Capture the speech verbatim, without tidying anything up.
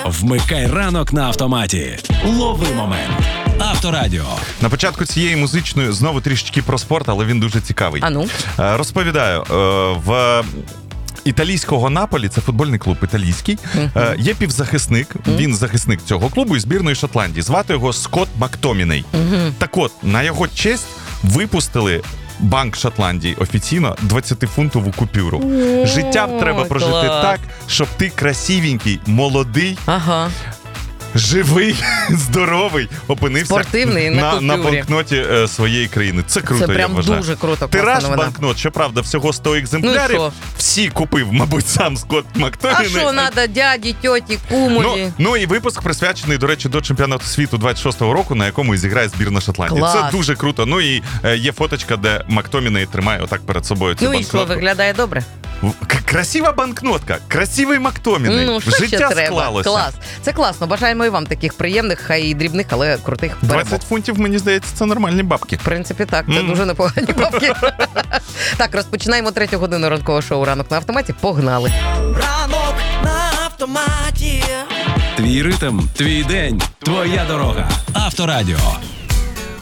Вмикай ранок на автоматі. Лови момент. Авторадіо. На початку цієї музичної знову трішечки про спорт, але він дуже цікавий. А ну? Е, Розповідаю, е, в італійського Наполі, це футбольний клуб італійський, е, є півзахисник, він захисник цього клубу із збірної Шотландії. Звати його Скотт Мактоміней. Так от, на його честь випустили Банк Шотландії офіційно двадцятифунтову купюру. Життя треба прожити клас. так, щоб ти красивенький, молодий, Ага. живий, здоровий опинився Спортивний на на, на купюрі. банкноті е, своєї країни. Це круто, Це я прям вважаю. дуже круто. Тираж класна новина. банкнот, щоправда, всього сто екземплярів. Ну і що? Всі купив, мабуть, сам Скотт Мактоміней. А що треба дяді, тьоті, Ну, кумові? ну і випуск присвячений, до речі, до чемпіонату світу двадцять шостого року, на якому і зіграє збірна Шотландії. Клас. Це дуже круто. Ну і е, є фоточка, де Мактоміней тримає отак перед собою цю Ну і що, банкнотку. виглядає добре? К- Красива банкнотка, красивий Мактоміней. Ну, що Життя ще треба? склалося. Клас. Це класно. Бажаємо і вам таких приємних, хай і дрібних, але крутих перемог. двадцять фунтів, мені здається, це нормальні бабки. В принципі, так, це Мгм. дуже непогані бабки. Так, розпочинаємо третю годину ранкового шоу «Ранок на автоматі». Погнали. Ранок на автоматі. Твій ритм, твій день, твоя дорога. Авторадіо.